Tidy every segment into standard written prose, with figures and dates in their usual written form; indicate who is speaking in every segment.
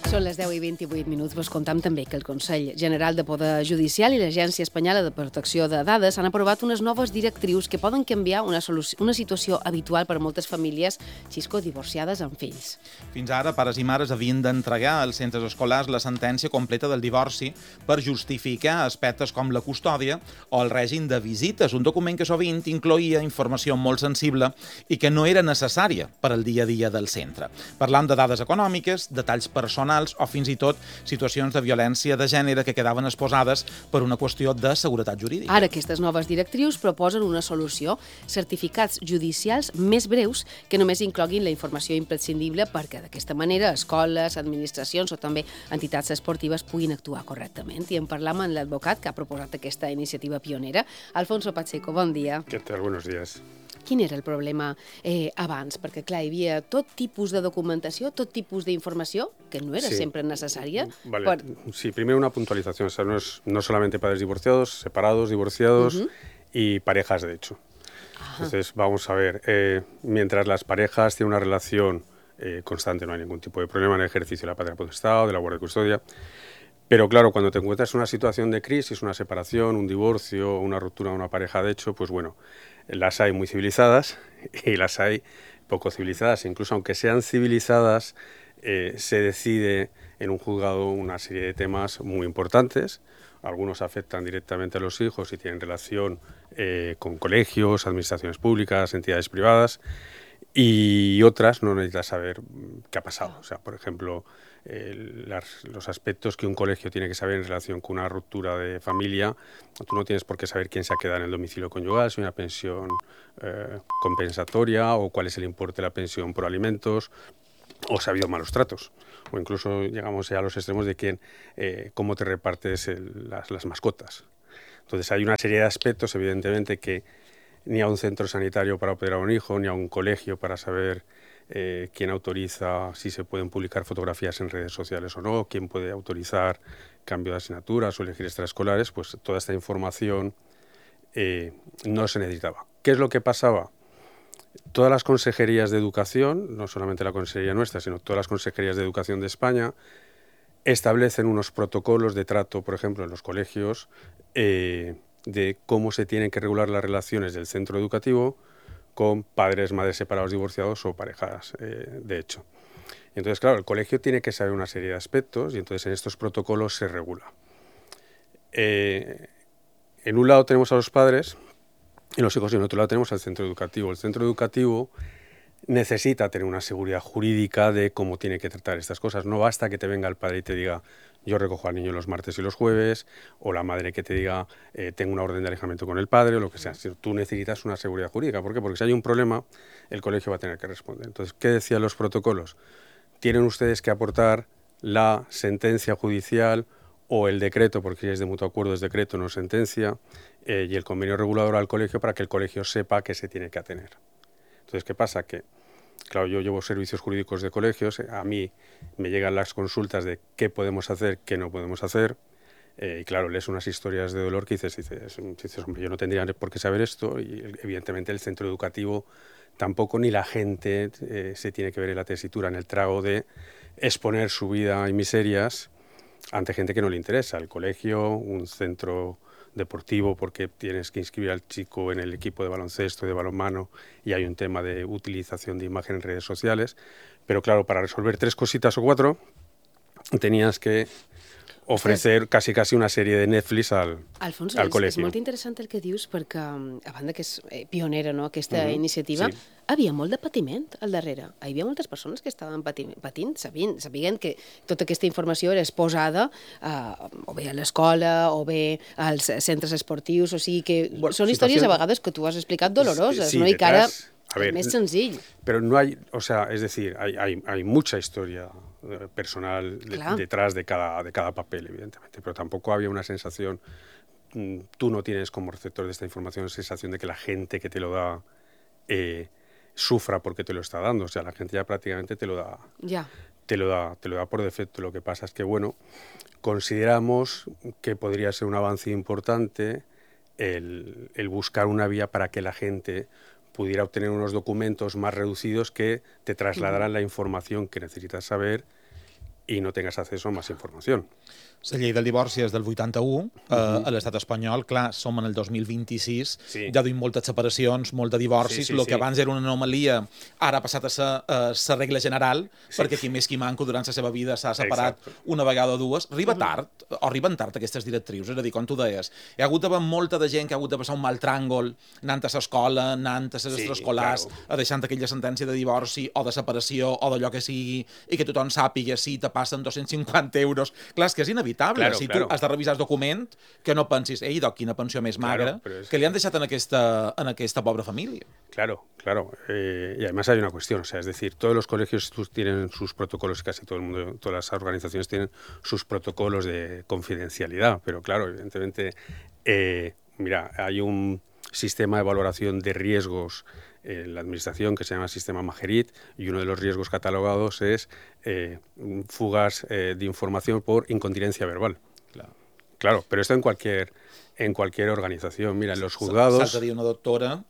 Speaker 1: Són les 10:28. Vos contam també que el Consell General de Poder Judicial i l'Agència Espanyola de Protecció de Dades han aprovat unes noves directrius que poden canviar una situació habitual per a moltes famílies, xisco, divorciades amb fills.
Speaker 2: Fins ara, pares i mares havien d'entregar als centres escolars la sentència completa del divorci per justificar aspectes com la custòdia o el règim de visites, un document que sovint incloïa informació molt sensible i que no era necessària per al dia a dia del centre. Parlam de dades econòmiques, detalls personals o fins i tot situacions de violència de gènere que quedaven exposades per una qüestió de seguretat jurídica.
Speaker 1: Ara, aquestes noves directrius proposen una solució, certificats judicials més breus que només incloguin la informació imprescindible perquè d'aquesta manera escoles, administracions o també entitats esportives puguin actuar correctament. I en parlam amb l'advocat que ha proposat aquesta iniciativa pionera. Alfonso Pacheco, bon dia.
Speaker 3: Què tal? Buenos días.
Speaker 1: Quin era el problema abans? Perquè, clar, hi havia tot tipus de documentació, tot tipus d'informació, que no era siempre necesaria.
Speaker 3: Vale. Sí, primero una puntualización. O sea, no solamente padres divorciados, separados, divorciados y parejas, de hecho. Entonces, vamos a ver, mientras las parejas tienen una relación constante, no hay ningún tipo de problema en el ejercicio de la patria potestad o de la guardia y custodia. Pero claro, cuando te encuentras en una situación de crisis, una separación, un divorcio, una ruptura de una pareja, de hecho, pues bueno, las hay muy civilizadas y las hay poco civilizadas. Incluso aunque sean civilizadas, se decide en un juzgado una serie de temas muy importantes. Algunos afectan directamente a los hijos y tienen relación con colegios, administraciones públicas, entidades privadas, y otras no necesitas saber qué ha pasado. O sea, por ejemplo, los aspectos que un colegio tiene que saber en relación con una ruptura de familia, tú no tienes por qué saber quién se ha quedado en el domicilio conyugal, si hay una pensión compensatoria o cuál es el importe de la pensión por alimentos, o si ha habido malos tratos, o incluso llegamos ya a los extremos de quién, cómo te repartes las mascotas. Entonces hay una serie de aspectos, evidentemente, que ni a un centro sanitario para operar a un hijo, ni a un colegio para saber quién autoriza si se pueden publicar fotografías en redes sociales o no, quién puede autorizar cambio de asignaturas o elegir extraescolares, pues toda esta información no se necesitaba. ¿Qué es lo que pasaba? Todas las consejerías de educación, no solamente la consejería nuestra, sino todas las consejerías de educación de España, establecen unos protocolos de trato, por ejemplo, en los colegios, de cómo se tienen que regular las relaciones del centro educativo con padres, madres separados, divorciados o parejas, de hecho. Entonces, claro, el colegio tiene que saber una serie de aspectos y entonces en estos protocolos se regula. En un lado tenemos a los padres y los hijos, y en otro lado tenemos al centro educativo. El centro educativo necesita tener una seguridad jurídica de cómo tiene que tratar estas cosas. No basta que te venga el padre y te diga yo recojo al niño los martes y los jueves, o la madre que te diga tengo una orden de alejamiento con el padre, o lo que sea. Tú necesitas una seguridad jurídica. ¿Por qué? Porque si hay un problema, el colegio va a tener que responder. Entonces, ¿qué decían los protocolos? Tienen ustedes que aportar la sentencia judicial o el decreto, porque si es de mutuo acuerdo es decreto, no sentencia, y el convenio regulador al colegio para que el colegio sepa que se tiene que atener. Entonces, ¿qué pasa? Que, claro, yo llevo servicios jurídicos de colegios, a mí me llegan las consultas de qué podemos hacer, qué no podemos hacer, y claro, lees unas historias de dolor que dices, hombre, yo no tendría por qué saber esto, y evidentemente el centro educativo tampoco, ni la gente se tiene que ver en la tesitura, en el trago de exponer su vida y miserias ante gente que no le interesa. El colegio, un centro deportivo porque tienes que inscribir al chico en el equipo de baloncesto y de balonmano y hay un tema de utilización de imagen en redes sociales, pero claro, para resolver 3 cositas o 4 tenías que ofrecer casi una sèrie de Netflix al col·legi.
Speaker 1: És molt interessant el que dius perquè, a banda que és pionera, no, aquesta iniciativa, havia molt de patiment al darrere. Hi havia moltes persones que estaven patint, sabien que tota aquesta informació era exposada o bé a l'escola o bé als centres esportius, o sigui que són històries a vegades que tu has explicat doloroses, no? I que ara es més senzill.
Speaker 3: Pero no hay, o sea, es decir, hay mucha historia personal detrás de cada papel, evidentemente, pero tampoco había una sensación, tú no tienes como receptor de esta información la sensación de que la gente que te lo da sufra porque te lo está dando, o sea, la gente ya prácticamente te lo da, te lo da por defecto. Lo que pasa es que, bueno, consideramos que podría ser un avance importante el buscar una vía para que la gente pudiera obtener unos documentos más reducidos que te trasladaran la información que necesitas saber y no tengas acceso a más información.
Speaker 2: La llei del divorci és del 81, a l'estat espanyol, clar, som en el 2026, ja duim moltes separacions, molts de divorcis, el que abans era una anomalia ara ha passat a ser la regla general, perquè qui més qui manco durant la seva vida s'ha separat una vegada o dues. Arriba tard, o arriben tard aquestes directrius, és a dir, com tu deies, hi ha hagut d'haver molta de gent que ha hagut de passar un mal tràngol anant a l'escola, anant a les extraescolars, deixant aquella sentència de divorci o de separació o d'allò que sigui, i que tothom sàpiga si te passen 250 euros. Clar, és que és inevitable. Si tu has de revisar el document, que no pensis, quina pensió més magra, que li han deixat en aquesta pobra família.
Speaker 3: Claro. Y además hay una cuestión, es decir, todos los colegios tienen sus protocolos, casi todo el mundo, todas las organizaciones tienen sus protocolos de confidencialidad, pero claro, evidentemente, mira, hay un sistema de valoración de riesgos en la administración que se llama sistema Majerit, y uno de los riesgos catalogados es fugas de información por incontinencia verbal. Claro, pero esto en cualquier organización. Mira, en los juzgados...
Speaker 2: Saltaria una doctora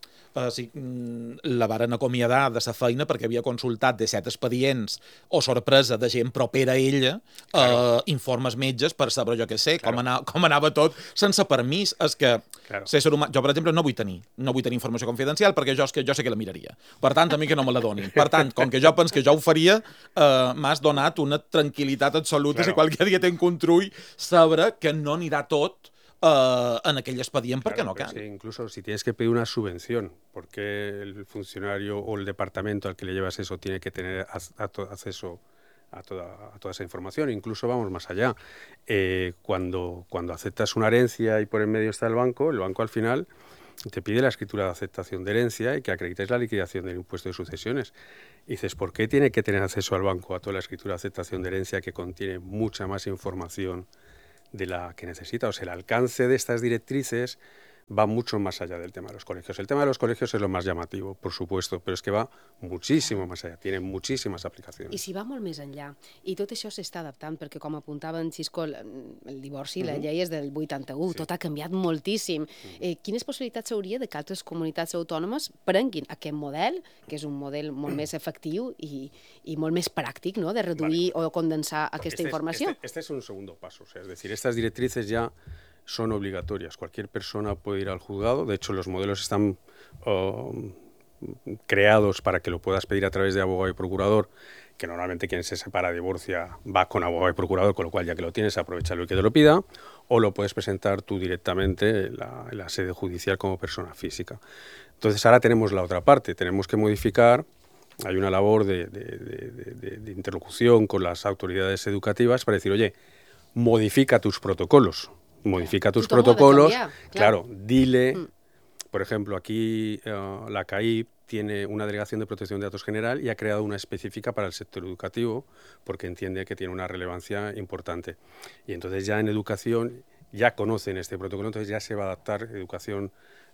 Speaker 2: la varen acomiadar de la feina perquè havia consultat 17 expedients o sorpresa de gent propera a ella, informes metges per saber, jo què sé, com anava tot sense permís. És que jo, per exemple, no vull tenir informació confidencial perquè jo sé que la miraria. Per tant, a mi que no me la donin. Per tant, com que jo penso que jo ho faria, m'has donat una tranquil·litat absoluta si qualque dia tenc un trull saber que no anirà tot en aquell expedient perquè no cal.
Speaker 3: Incluso si tienes que pedir una subvención, porque el funcionario o el departamento al que le llevas eso tiene que tener acceso a toda esa información. Incluso vamos más allá. Cuando aceptas una herencia y por en medio está el banco al final te pide la escritura de aceptación de herencia y que acredites la liquidación del impuesto de sucesiones. Y dices, ¿por qué tiene que tener acceso al banco a toda la escritura de aceptación de herencia que contiene mucha más información de la que necesita? O sea, el alcance de estas directrices va mucho más allá del tema de los colegios. El tema de los colegios es lo más llamativo, por supuesto, però és que va muchísimo más allá, tiene muchísimas aplicaciones.
Speaker 1: I si va molt més enllà, i tot això s'està adaptant, perquè com apuntava en Xisco, el divorci, la llei és del 81, tot ha canviat moltíssim. Quines possibilitats hauria de que altres comunitats autònomes prenguin aquest model, que és un model molt més efectiu i molt més pràctic, ¿no?, de reduir o condensar aquesta informació?
Speaker 3: Este es un segundo paso, o sea, es decir, estas directrices ya son obligatorias. Cualquier persona puede ir al juzgado. De hecho, los modelos están creados para que lo puedas pedir a través de abogado y procurador, que normalmente quien se separa, divorcia, va con abogado y procurador, con lo cual ya que lo tienes, aprovechalo y que te lo pida, o lo puedes presentar tú directamente en la sede judicial como persona física. Entonces ahora tenemos la otra parte, tenemos que modificar. Hay una labor de interlocución con las autoridades educativas para decir, oye, modifica tus protocolos. Modifica tus protocolos, claro, dile, por ejemplo, aquí la CAIP tiene una delegación de protección de datos general y ha creado una específica para el sector educativo porque entiende que tiene una relevancia importante. Y entonces ya en educación ya conocen este protocolo, entonces ya se va a adaptar. Educación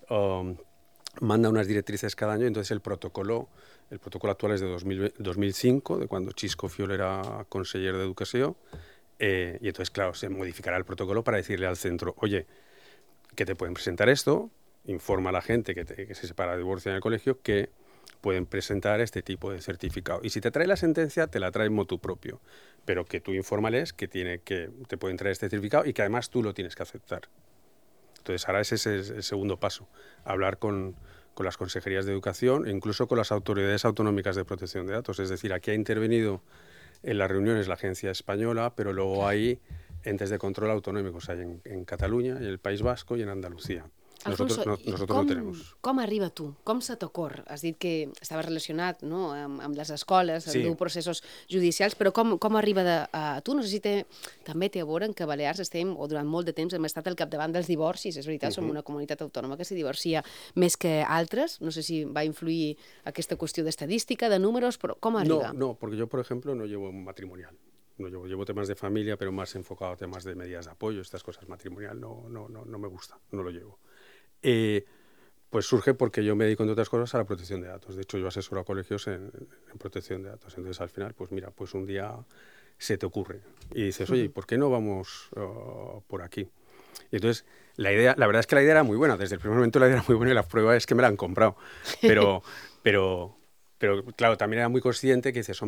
Speaker 3: manda unas directrices cada año, entonces el protocolo actual es de 2005, de cuando Xisco Fiol era conseller de Educación. Y entonces, claro, se modificará el protocolo para decirle al centro, oye, que te pueden presentar esto, informa a la gente que se separa de divorcio en el colegio que pueden presentar este tipo de certificado. Y si te trae la sentencia, te la trae motu propio, pero que tú infórmales que te pueden traer este certificado y que además tú lo tienes que aceptar. Entonces, ahora ese es el segundo paso, hablar con las consejerías de educación e incluso con las autoridades autonómicas de protección de datos. Es decir, aquí ha intervenido en las reuniones la agencia española, pero luego hay entes de control autonómicos, hay en Cataluña, en el País Vasco y en Andalucía.
Speaker 1: Alfonso,
Speaker 3: nosotros no tenemos.
Speaker 1: Com arriba tu? Com se t'ocorre? Has dit que estava relacionat, no?, amb les escoles, amb processos judicials, però com arriba a tu? No sé si també té a veure que Balears o durant molt de temps hem estat al capdavant dels divorcis. És veritat, som una comunitat autònoma que se divorcia més que altres. No sé si va influir aquesta qüestió d'estadística, de números, però com arriba?
Speaker 3: No, porque yo, por ejemplo, no llevo matrimonial. No llevo temas de familia, pero más enfocado a temas de medidas de apoyo, estas cosas. Matrimonial no me gusta, no lo llevo. Pues surge porque yo me dedico, entre otras cosas, a la protección de datos. De hecho, yo asesoro a colegios en protección de datos. Entonces, al final, pues mira, pues un día se te ocurre y dices, oye, ¿por qué no vamos por aquí? Y entonces, la verdad es que la idea era muy buena. Desde el primer momento la idea era muy buena y la prueba es que me la han comprado. Pero claro, también era muy consciente que dices, hombre,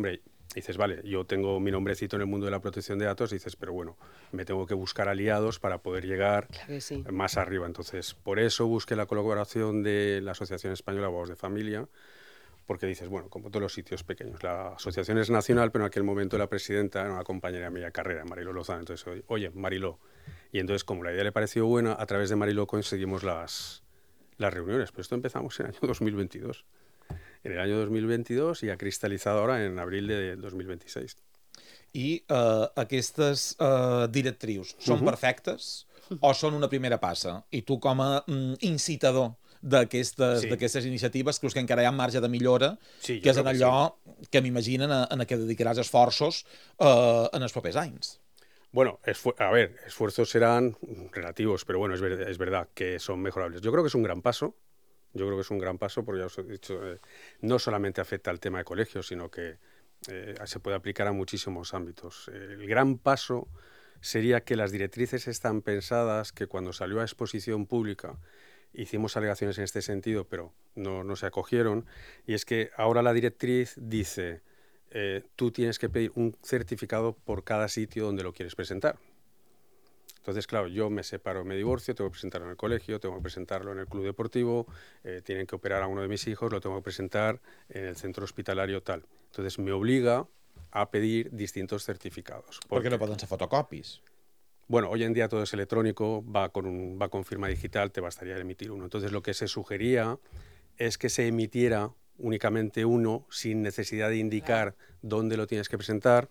Speaker 3: dices, vale, yo tengo mi nombrecito en el mundo de la protección de datos, dices, pero bueno, me tengo que buscar aliados para poder llegar más arriba. Entonces, por eso busqué la colaboración de la Asociación Española de Abogados de Familia, porque dices, bueno, como todos los sitios pequeños, la asociación es nacional, pero en aquel momento la presidenta era una compañera mía de carrera, Mariló Lozano. Entonces, oye, Mariló. Y entonces, como la idea le pareció buena, a través de Mariló conseguimos las reuniones. Pero esto empezamos en el año 2022. En el año 2022 i ha cristalitzat ahora en abril de 2026.
Speaker 2: I aquestes directrius són perfectes o són una primera passa? I tu, com a incitador d'aquestes iniciatives, creus que encara hi ha marge de millora, que és en allò que m'imaginen en què dedicaràs esforços en els propers anys?
Speaker 3: Bueno, a ver, esfuerzos serán relativos, pero bueno, es verdad que son mejorables. Yo creo que es un gran paso. Yo creo que es un gran paso porque, ya os he dicho, no solamente afecta al tema de colegios, sino que se puede aplicar a muchísimos ámbitos. El gran paso sería que las directrices están pensadas, que cuando salió a exposición pública hicimos alegaciones en este sentido, pero no se acogieron, y es que ahora la directriz dice, tú tienes que pedir un certificado por cada sitio donde lo quieres presentar. Entonces, claro, yo me separo, me divorcio, tengo que presentarlo en el colegio, tengo que presentarlo en el club deportivo, tienen que operar a uno de mis hijos, lo tengo que presentar en el centro hospitalario tal. Entonces, me obliga a pedir distintos certificados.
Speaker 2: ¿Por qué no pueden ser fotocopias?
Speaker 3: Bueno, hoy en día todo es electrónico, va con firma digital, te bastaría emitir uno. Entonces, lo que se sugería es que se emitiera únicamente uno sin necesidad de indicar dónde lo tienes que presentar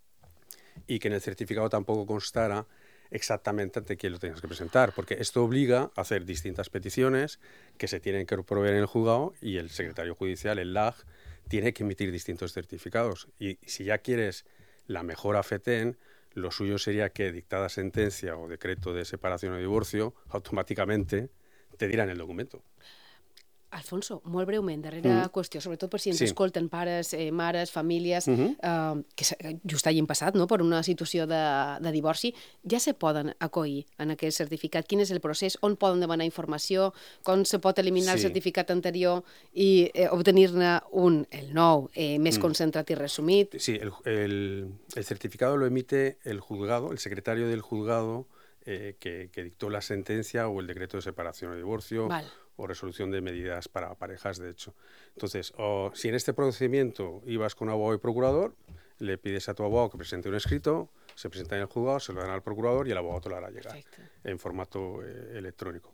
Speaker 3: y que en el certificado tampoco constara exactamente ante quién lo tienes que presentar, porque esto obliga a hacer distintas peticiones que se tienen que proveer en el juzgado y el secretario judicial, el LAG, tiene que emitir distintos certificados. Y si ya quieres la mejor AFETEN, lo suyo sería que, dictada sentencia o decreto de separación o divorcio, automáticamente te dieran el documento.
Speaker 1: Alfonso, molt breument, darrera qüestió, sobretot per si ens escolten pares, mares, famílies, que just hagin passat per una situació de divorci, ja se poden acollir en aquest certificat. Quin és el procés? On poden demanar informació? Com se pot eliminar el certificat anterior i obtenir-ne el nou, més concentrat i resumit?
Speaker 3: Sí, el certificado lo emite el juzgado, el secretario del juzgado que dictó la sentencia o el decreto de separación o divorcio o resolución de medidas para parejas, de hecho. Entonces, si en este procedimiento ibas con abogado y procurador, le pides a tu abogado que presente un escrito, se presenta en el juzgado, se lo dan al procurador y el abogado te lo hará llegar en formato electrónico.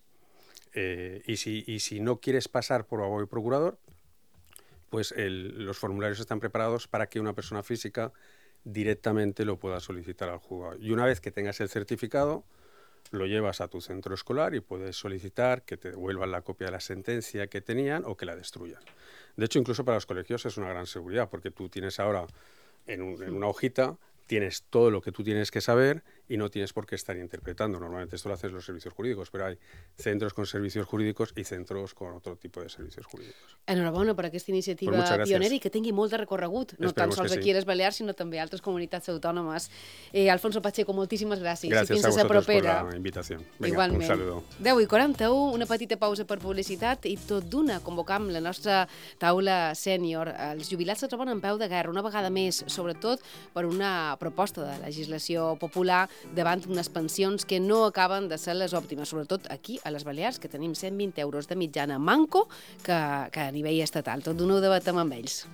Speaker 3: Y si no quieres pasar por abogado y procurador, pues los formularios están preparados para que una persona física directamente lo pueda solicitar al juzgado. Y una vez que tengas el certificado, lo llevas a tu centro escolar y puedes solicitar que te devuelvan la copia de la sentencia que tenían o que la destruyan. De hecho, incluso para los colegios es una gran seguridad, porque tú tienes ahora en una hojita, tienes todo lo que tú tienes que saber y no tienes por qué estar interpretando. Normalmente esto lo hacen los servicios jurídicos, pero hay centros con servicios jurídicos i centros con otro tipo de servicios jurídicos.
Speaker 1: Enhorabona per aquesta iniciativa pionera i que tingui molt de recorregut, no tan sols aquí a les Balears, sinó també a altres comunitats autònomes. Alfonso Pacheco, moltíssimes gràcies.
Speaker 3: Gràcies a vosaltres per la invitació. Vinga, un saludo.
Speaker 1: 10:41, una petita pausa per publicitat i tot d'una convocam la nostra taula sènior. Els jubilats se troben en peu de guerra, una vegada més, sobretot per una proposta de legislació popular davant unes pensions que no acaben de ser les òptimes, sobretot aquí a les Balears, que tenim 120 euros de mitjana manco que a nivell estatal. Tot d'una ho debatem amb ells.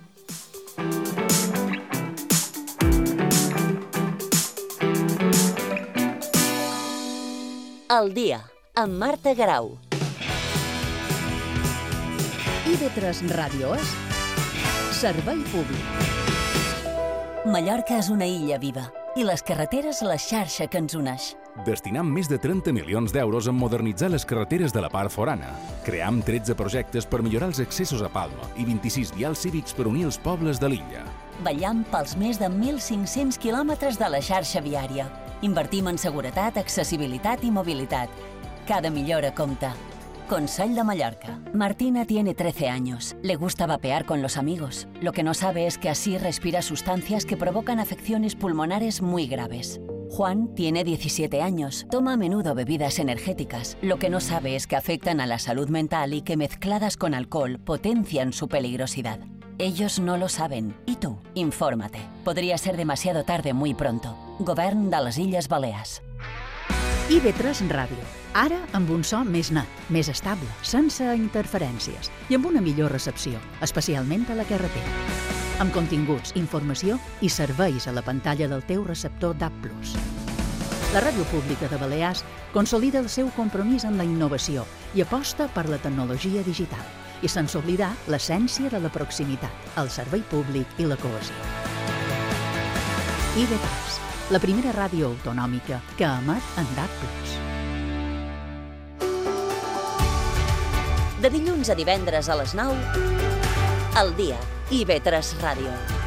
Speaker 4: El dia, amb Marta Garau.
Speaker 5: IB3 Ràdio és servei públic.
Speaker 4: Mallorca és una illa viva i les carreteres la xarxa que ens uneix.
Speaker 6: Destinam més de 30 milions d'euros en modernitzar les carreteres de la part forana. Cream 13 projectes per millorar els accessos a Palma i 26 vials cívics per unir els pobles de l'illa.
Speaker 4: Vetllam pels més de 1.500 quilòmetres de la xarxa viària. Invertim en seguretat, accesibilitat i mobilitat. Cada millora compta. Consell de Mallorca. Martina tiene 13 años. Le gusta vapear con los amigos. Lo que no sabe es que así respira sustancias que provocan afecciones pulmonares muy graves. Juan tiene 17 años. Toma a menudo bebidas energéticas. Lo que no sabe es que afectan a la salud mental y que mezcladas con alcohol potencian su peligrosidad. Ellos no lo saben. ¿Y tú? Infórmate. Podría ser demasiado tarde muy pronto. Govern de les Illes Balears.
Speaker 5: IB3 Ràdio. Ara amb un so més net, més estable, sense interferències i amb una millor recepció, especialment a la carretera. Amb continguts, informació i serveis a la pantalla del teu receptor DAB+. La Ràdio Pública de Balears consolida el seu compromís amb la innovació i aposta per la tecnologia digital, i sense oblidar l'essència de la proximitat, el servei públic i la cohesió. IB3, la primera ràdio autonòmica que emet en DAB+.
Speaker 4: De dilluns a divendres a les 9, al dia, IB3 Ràdio.